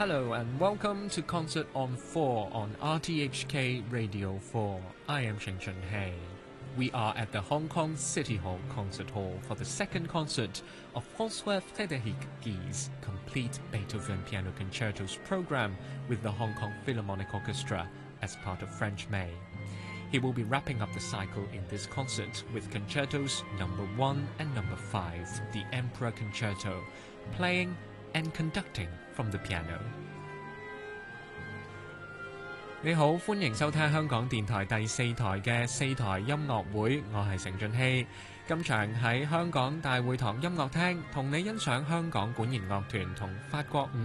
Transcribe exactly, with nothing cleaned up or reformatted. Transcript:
Hello and welcome to Concert on four on R T H K Radio four. I am Shen Chunhei. We are at the Hong Kong City Hall Concert Hall for the second concert of François Frédéric Guy's complete Beethoven Piano Concertos program with the Hong Kong Philharmonic Orchestra as part of French May. He will be wrapping up the cycle in this concert with concertos number one and number five, the Emperor Concerto, playing and conducting from the piano. 你好，歡迎收聽香港電台第四台嘅四台音樂會，我係成俊熙。今場喺香港大會堂音樂廳，同你欣賞香港管弦樂團同法國